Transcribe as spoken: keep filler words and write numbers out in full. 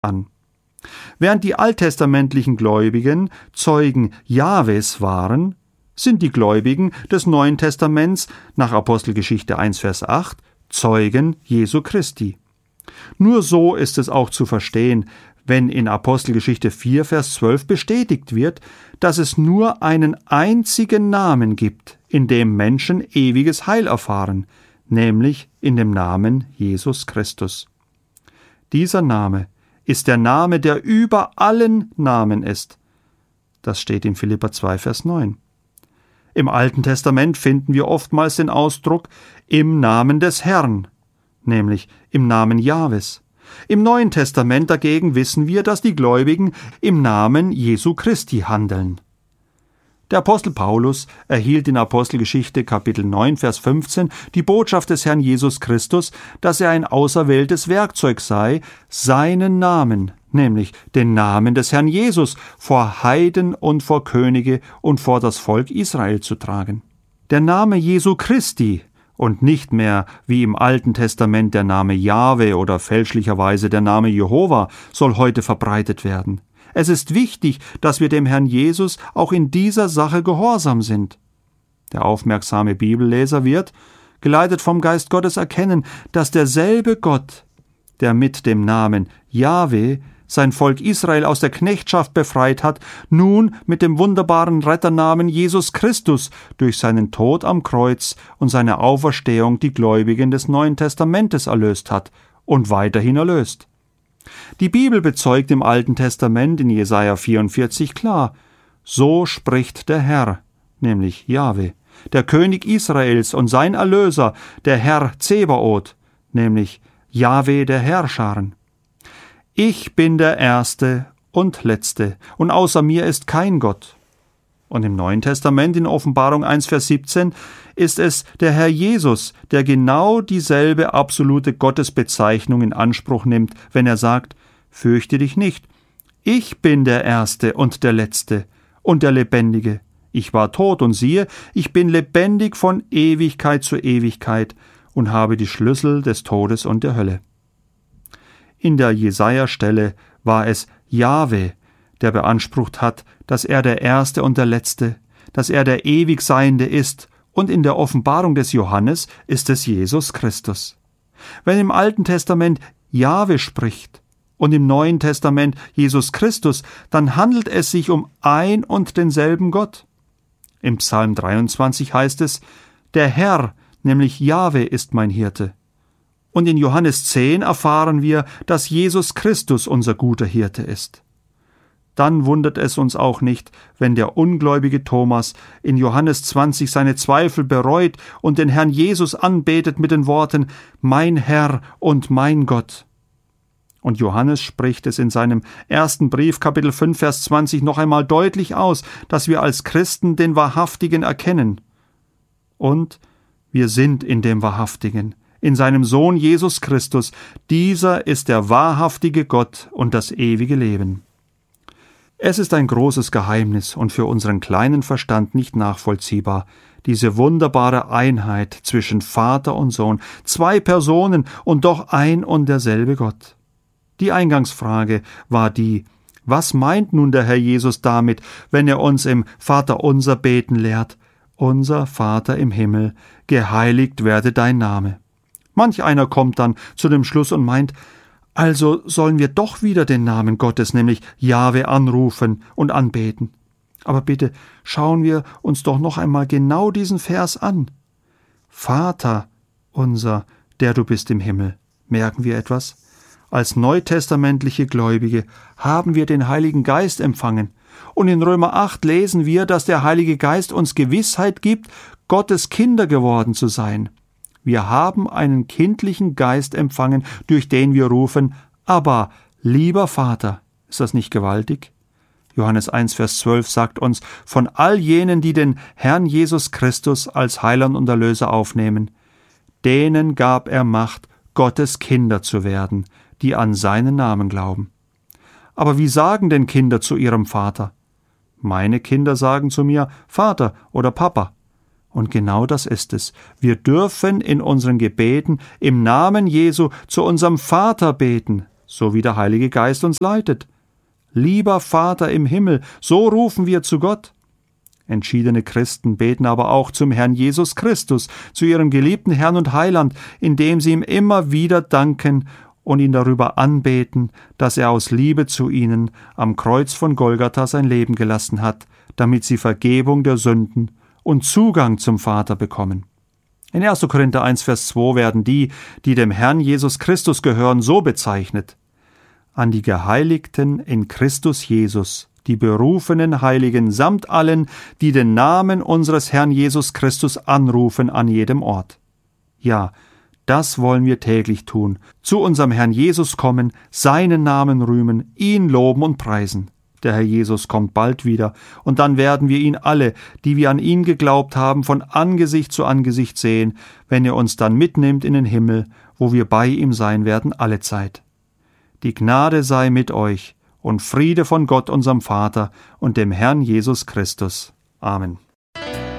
an. Während die alttestamentlichen Gläubigen Zeugen Jahwes waren, sind die Gläubigen des Neuen Testaments nach Apostelgeschichte eins Vers acht Zeugen Jesu Christi. Nur so ist es auch zu verstehen, wenn in Apostelgeschichte vier Vers zwölf bestätigt wird, dass es nur einen einzigen Namen gibt, in dem Menschen ewiges Heil erfahren, nämlich in dem Namen Jesus Christus. Dieser Name ist der Name, der über allen Namen ist. Das steht in Philipper zwei Vers neun. Im Alten Testament finden wir oftmals den Ausdruck im Namen des Herrn, nämlich im Namen Jahwes. Im Neuen Testament dagegen wissen wir, dass die Gläubigen im Namen Jesu Christi handeln. Der Apostel Paulus erhielt in Apostelgeschichte Kapitel neun Vers fünfzehn die Botschaft des Herrn Jesus Christus, dass er ein auserwähltes Werkzeug sei, seinen Namen, nämlich den Namen des Herrn Jesus, vor Heiden und vor Könige und vor das Volk Israel zu tragen. Der Name Jesu Christi und nicht mehr wie im Alten Testament der Name Jahwe oder fälschlicherweise der Name Jehova soll heute verbreitet werden. Es ist wichtig, dass wir dem Herrn Jesus auch in dieser Sache gehorsam sind. Der aufmerksame Bibelleser wird, geleitet vom Geist Gottes, erkennen, dass derselbe Gott, der mit dem Namen Jahwe sein Volk Israel aus der Knechtschaft befreit hat, nun mit dem wunderbaren Retternamen Jesus Christus durch seinen Tod am Kreuz und seine Auferstehung die Gläubigen des Neuen Testamentes erlöst hat und weiterhin erlöst. Die Bibel bezeugt im Alten Testament in Jesaja vierundvierzig klar: So spricht der Herr, nämlich Jahwe, der König Israels und sein Erlöser, der Herr Zebaoth, nämlich Jahwe der Herrscharen. Ich bin der Erste und Letzte, und außer mir ist kein Gott. Und im Neuen Testament in Offenbarung eins Vers siebzehn ist es der Herr Jesus, der genau dieselbe absolute Gottesbezeichnung in Anspruch nimmt, wenn er sagt: Fürchte dich nicht, ich bin der Erste und der Letzte und der Lebendige. Ich war tot, und siehe, ich bin lebendig von Ewigkeit zu Ewigkeit und habe die Schlüssel des Todes und der Hölle. In der Jesaja-Stelle war es Jahwe, der beansprucht hat, dass er der Erste und der Letzte, dass er der Ewigseiende ist, und in der Offenbarung des Johannes ist es Jesus Christus. Wenn im Alten Testament Jahwe spricht und im Neuen Testament Jesus Christus, dann handelt es sich um ein und denselben Gott. Im Psalm dreiundzwanzig heißt es: Der Herr, nämlich Jahwe, ist mein Hirte. Und in Johannes zehn erfahren wir, dass Jesus Christus unser guter Hirte ist. Dann wundert es uns auch nicht, wenn der ungläubige Thomas in Johannes zwanzig seine Zweifel bereut und den Herrn Jesus anbetet mit den Worten: Mein Herr und mein Gott. Und Johannes spricht es in seinem ersten Brief, Kapitel fünf, Vers zwanzig, noch einmal deutlich aus, dass wir als Christen den Wahrhaftigen erkennen. Und wir sind in dem Wahrhaftigen, in seinem Sohn Jesus Christus. Dieser ist der wahrhaftige Gott und das ewige Leben. Es ist ein großes Geheimnis und für unseren kleinen Verstand nicht nachvollziehbar, diese wunderbare Einheit zwischen Vater und Sohn, zwei Personen und doch ein und derselbe Gott. Die Eingangsfrage war die: Was meint nun der Herr Jesus damit, wenn er uns im Vaterunser beten lehrt: Unser Vater im Himmel, geheiligt werde dein Name. Manch einer kommt dann zu dem Schluss und meint: Also sollen wir doch wieder den Namen Gottes, nämlich Jahwe, anrufen und anbeten. Aber bitte schauen wir uns doch noch einmal genau diesen Vers an. Vater unser, der du bist im Himmel. Merken wir etwas? Als neutestamentliche Gläubige haben wir den Heiligen Geist empfangen. Und in Römer acht lesen wir, dass der Heilige Geist uns Gewissheit gibt, Gottes Kinder geworden zu sein. Wir haben einen kindlichen Geist empfangen, durch den wir rufen: Aber, lieber Vater. Ist das nicht gewaltig? Johannes eins, Vers zwölf sagt uns: Von all jenen, die den Herrn Jesus Christus als Heiland und Erlöser aufnehmen, denen gab er Macht, Gottes Kinder zu werden, die an seinen Namen glauben. Aber wie sagen denn Kinder zu ihrem Vater? Meine Kinder sagen zu mir: Vater oder Papa. Und genau das ist es. Wir dürfen in unseren Gebeten im Namen Jesu zu unserem Vater beten, so wie der Heilige Geist uns leitet. Lieber Vater im Himmel, so rufen wir zu Gott. Entschiedene Christen beten aber auch zum Herrn Jesus Christus, zu ihrem geliebten Herrn und Heiland, indem sie ihm immer wieder danken und ihn darüber anbeten, dass er aus Liebe zu ihnen am Kreuz von Golgatha sein Leben gelassen hat, damit sie Vergebung der Sünden und Zugang zum Vater bekommen. In erster Korinther eins, Vers zwei werden die, die dem Herrn Jesus Christus gehören, so bezeichnet: An die Geheiligten in Christus Jesus, die berufenen Heiligen samt allen, die den Namen unseres Herrn Jesus Christus anrufen an jedem Ort. Ja, das wollen wir täglich tun, zu unserem Herrn Jesus kommen, seinen Namen rühmen, ihn loben und preisen. Der Herr Jesus kommt bald wieder, und dann werden wir ihn alle, die wir an ihn geglaubt haben, von Angesicht zu Angesicht sehen, wenn er uns dann mitnimmt in den Himmel, wo wir bei ihm sein werden allezeit. Die Gnade sei mit euch und Friede von Gott, unserem Vater und dem Herrn Jesus Christus. Amen.